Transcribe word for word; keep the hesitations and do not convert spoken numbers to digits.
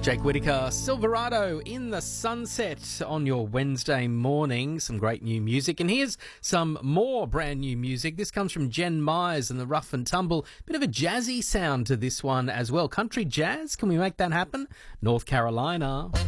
Jake Whittaker, Silverado in the Sunset on your Wednesday morning. Some great new music. And here's some more brand new music. This comes from Jen Myers and the Rough and Tumble. Bit of a jazzy sound to this one as well. Country jazz. Can we make that happen? North Carolina.